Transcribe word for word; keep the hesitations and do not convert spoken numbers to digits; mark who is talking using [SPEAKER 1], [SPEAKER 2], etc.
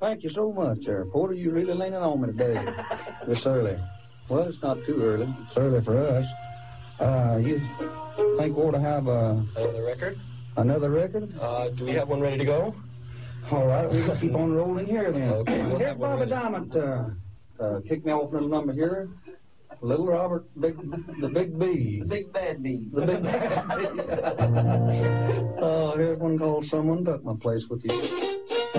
[SPEAKER 1] thank you so much, there. Porter, you really leaning on me today. This early. Well, it's not too early. It's early for us. Uh, you think we ought to have a...
[SPEAKER 2] Another record?
[SPEAKER 1] Another record?
[SPEAKER 2] Uh, do we have one ready to go?
[SPEAKER 1] All right, we can keep on rolling here then.
[SPEAKER 2] Okay, we'll
[SPEAKER 1] Here's
[SPEAKER 2] have one
[SPEAKER 1] Bobby
[SPEAKER 2] ready.
[SPEAKER 1] Diamond. Uh, uh, kick me off little number here. Little Robert, big, the big B.
[SPEAKER 3] The big bad bee.
[SPEAKER 1] The big bad B. Oh, here's one called Someone Took My Place with You.